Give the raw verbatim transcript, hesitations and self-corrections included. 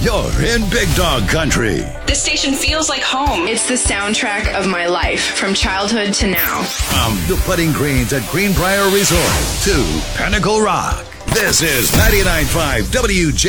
You're in Big Dog Country. This station feels like home. It's the soundtrack of my life, from childhood to now. From the putting greens at Greenbrier Resort to Pinnacle Rock, this is ninety-nine point five W J.